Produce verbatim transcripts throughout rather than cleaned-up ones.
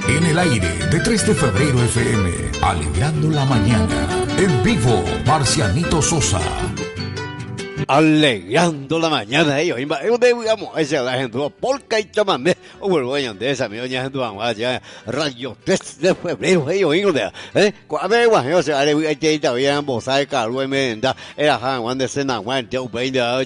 En el aire de tres de febrero F M, alegrando la mañana. En vivo, Marcianito Sosa. Alegrando la mañana ellos yo digamos esa la gente polka y chamamé o vuelvo a de esa mi doña gente vamos ya radio tres de febrero ellos digo de eh cuando yo se haré que te todavía bosai caro menda era han cuando se na wan teu bem ya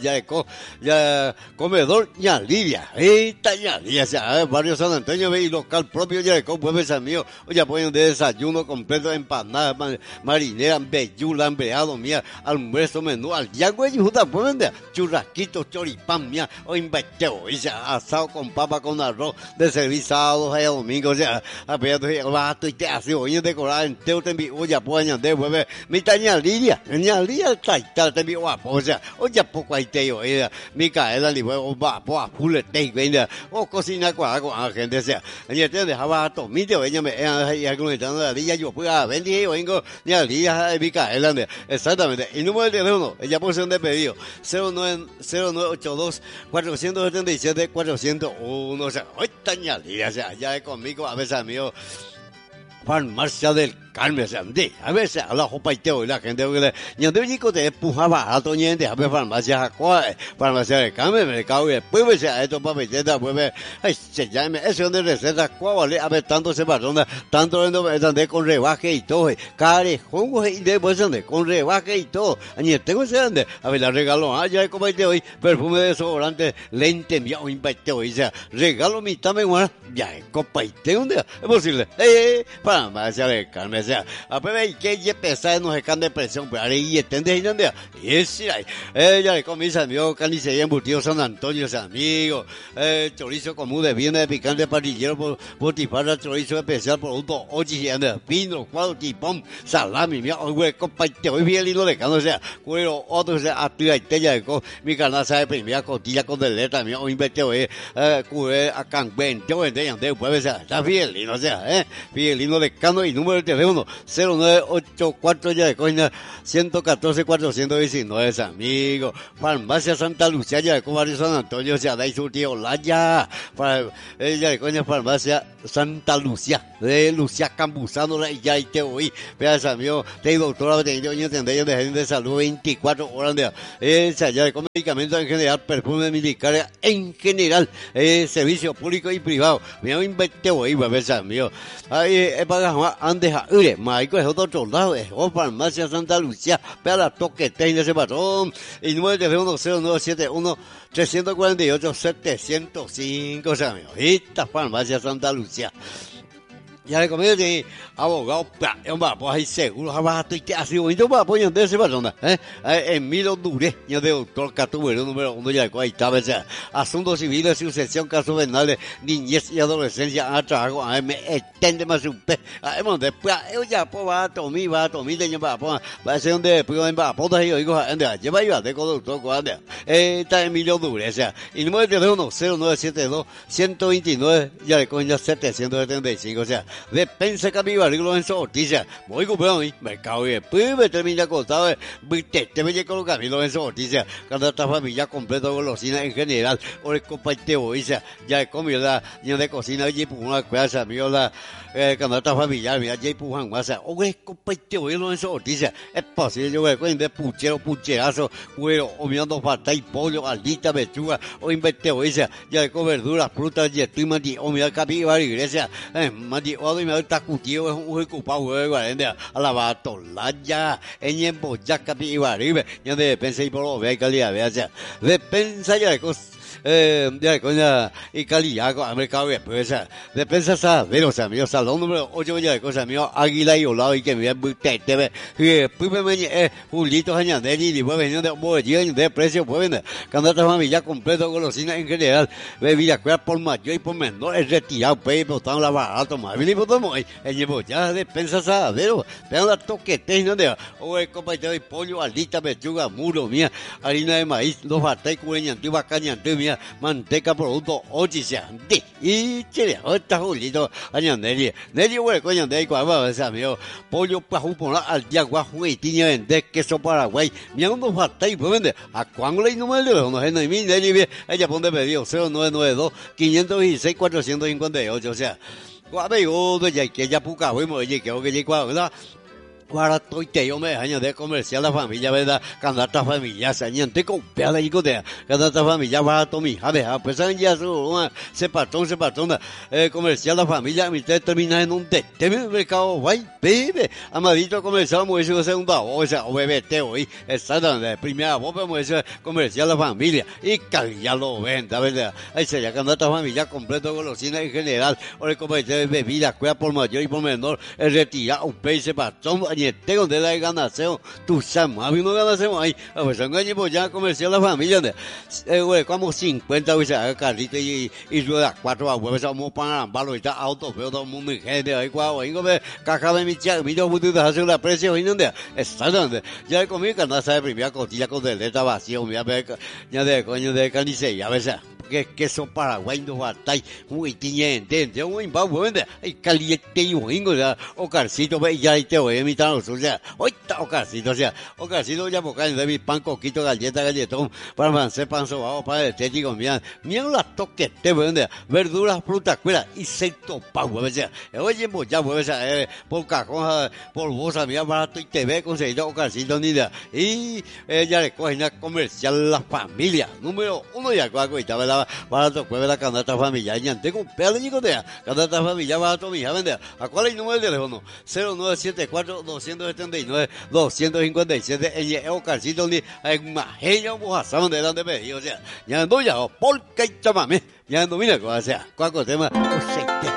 ya comedor ya Lidia esta ya Lidia ya barrio San Antonio ve local propio ya con pueblos amigos ya ponen de desayuno completo empanada marinera bellula empleado mía almuerzo menú al ya güey pueden churrasquitos, choripán, mía, o inventeo, y ya, asado con papa con arroz, de servicio sábados y domingos, ya, apenas vato y te hace hoy decorar entero, te envío, ya pueden añadir, vuelve, mi taña Lidia, taña Lidia, taita, te envío guapo, o sea, o ya poco hay te oye, mi caela, ni huevo, va, pues, full te venga, o cocina con algo, a gente, o sea, y te dejaba a mi te oye, me, y argumentando la Lidia, yo fui a vender, yo vengo, ni a Lidia, mi caela, exactamente, y número de teléfono, ella por de pedido, cero nueve ocho dos cuatro siete siete cuatro cero uno, o sea, hoy taña Lidia, o sea, ya es conmigo, a veces amigo, Farmacia del Carmen, o sea, de, a veces a la jopa y teo y la gente, y donde chico te empujaba a toñente, a ver farmacia Jacua, Farmacia del Carmen, mercado y después, o sea, esto papeleta, pues, ay, se llama, eso donde receta, cuál vale, a ver, tanto se patrona, tanto donde con rebaje y todo, carejón, y después donde con rebaje y todo, y tengo ese donde, a ver, la regalo, ah, ya es como hoy, perfume de desodorante, lente, mía, o inviteo, y sea, regalo mitad me guarda, ya es copa y teo, es posible, eh, Farmacia del Carmen. O sea, a ver, que ya pesar nos escan de presión, pero ahora y entendés, y anda, y es, ella le comisa amigos, carnicería embutido San Antonio, ese amigo, eh, chorizo común de viene de picante parrillero, por, botifarra, chorizo especial, producto, ocho y anda, vino, cuadro, tipón, salami, mira, hoy, compa, te voy bien lindo de cano, o sea, cuero, otro, o sea, activa y tella de co, mi carnaza de primera costilla con deleta, mira, hoy invete, hoy, eh, cure, a canben, te voy a entender, pues, o sea, está bien lindo, o sea, eh, bien lindo de cano y número de teléfono, cero nueve ocho cuatro ya de coña ciento catorce cuatrocientos diecinueve, amigo. Farmacia Santa Lucía ya de Barrio San Antonio, se da y su tío Laya. Ella de coña Farmacia Santa Lucía, de Lucía Campuzano, ya y te oí. Veas, amigo, te doctora de entender de gente de salud veinticuatro horas de esa ya de con medicamentos en general, perfumes militares en general, eh, servicio público y privado. Me voy a inventar hoy, veas, amigo. Ahí es para antes a Ure, Maico es otro lado, es Farmacia Santa Lucía, para la toquete en ese patrón, y número de teléfono cero nueve siete uno tres cuatro ocho siete cero cinco, o sea, amigo, esta Farmacia Santa Lucía. Ya le comí de abogado, un papo ahí seguro, abajo y te hace bonito para apoyar de ese persona, eh, Emilio Duré, yo de doctor Catubero, número uno, ya ahí estaba, ese asuntos civiles, sucesión, casos penales, niñez y adolescencia, a trabajo, a me extende más un pe, a hemos después, yo ya, pues va a tomar, va a tomar, de va a ser donde después en papo, yo digo, ande, lleva y va de con doctor, cuando, eh, está Emilio Duré, o sea, y número de teléfono cero nueve siete dos uno dos nueve, ya le coña setecientos setenta y cinco, o sea, Despensa Capibari Lorenzo Ortiz, voy a comprar hoy, mercado y después me termina acostado, te te me con Camilo Lorenzo Ortiz, cada esta familia completa de golosina en general, o el comparteo, hoy ya he comido la niña de cocina, y por una clase, amigo, la canasta familiar, mira, ya Pujan Guasa, o es comparteo, hoy Lorenzo Ortiz, es posible, yo voy a coger de puchero, pucherazo, cuero, o mirando falta y pollo, aldita, pechuga, o inverteo, ya he comido verduras, frutas, y estoy mandi, o mira, Capibari Iglesia, eh, mandi, y me está cutido es un ocupado de guardia a la batolaya en tiempo ya Capibari ya de despensa y por lo ve calidad vea ya despensa ya de cosas eh, ya coña y calidad con mercado y después despensa saber o sea mío salón número ocho ya de cosas mío Águila y Olado y que me te te y después me eh Julito Añanelli y después venía de bolsillo de precio pues vende canasta familia completo golosina en general bebida cuál por mayor y por menor es retirado pues botando la barato más bien botamos en llevo ya despensa saber pero la toquete no de o el compañero de pollo alita pechuga muro mía harina de maíz dos batai cueñantu bacañantu mía manteca producto ochicia de y chile esta Julito Añanelli Nelly güey coño de cuál va ese amigo pollo pajú por al día guajo y tiña vende queso Paraguay mira unos batai pues vende a cuándo le número de no es no mi Nelly ella pone pedido cero nueve nueve dos cinco uno seis cuatro cinco ocho o sea qua bây giờ tôi dạy cái gia phụ cả với mọi gì kiểu cái gì qua đó para tôi te yo me año de comercial la familia verdad cuando esta familia se añente con pela y con de cuando esta familia va to mi hija de pues ya su se patrón se patrón eh comercial la familia mi te termina en un te te mercado vai bebe amadito comercial mo eso segunda o sea o bebé te hoy está donde primera vos vemos eso comercial la familia y ya lo venta verdad ahí se ya cuando esta familia completo golosina en general o el comercial de bebidas cuida por mayor y por menor el retira un pez se patrón te donde la ganación tú sabes a mí no ganasemos ahí pues son años pues ya comercial la familia eh güey como cincuenta o sea carrito y y rueda cuatro abuelos somos para valor está auto pero todo el mundo gente ahí cuau ahí como caja de mi chica mi yo puedo hacer la precio y donde está donde ya comí canasta de primera costilla con deleta vacío me ver ya de coño de carnicería a veces que queso paraguay no batalla muy tiñente yo muy va bueno hay caliente y bueno o carcito ve ya te voy a invitar o sea hoy está o carcito o sea o carcito ya boca de mi pan coquito galleta galletón para hacer pan sobao para el estético mira mira las toques te bueno verduras frutas cuera y secto pa o sea oye pues ya pues por cajón por bolsa mira barato y te ve conseguido o carcito ni de y ella le coge una comercial la familia número uno ya cuaco y estaba barato pues la canasta familiar ya tengo un pedazo de cotea canasta familiar barato mi hija vende a cuál es el número de teléfono cero nueve siete cuatro dos siete nueve dos cinco siete en el carcito ni en majeya mojación de donde me dijo o sea ya ando ya porque chamame ya ando mira o sea cuál tema